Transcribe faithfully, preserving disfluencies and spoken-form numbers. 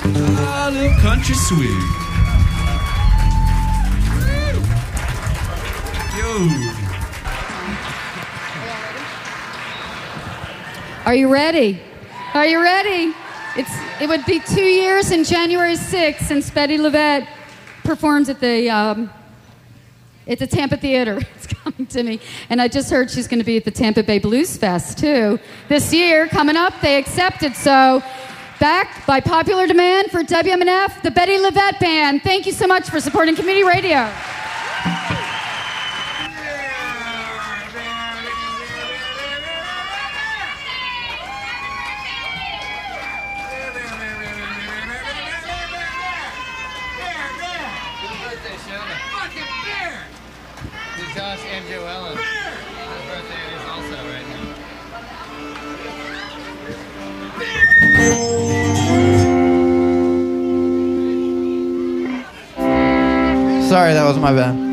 Ah, a little country swing. Are you ready? Are you ready? It's it would be two years in January sixth since Betty LaVette performs at the um, at the Tampa Theater. It's coming to me, and I just heard she's going to be at the Tampa Bay Blues Fest too this year. Coming up, they accepted. So, back by popular demand for W M N F, the Betty LaVette Band. Thank you so much for supporting community radio. Josh and Joellen. His birthday is also right now. Sorry, that was my bad.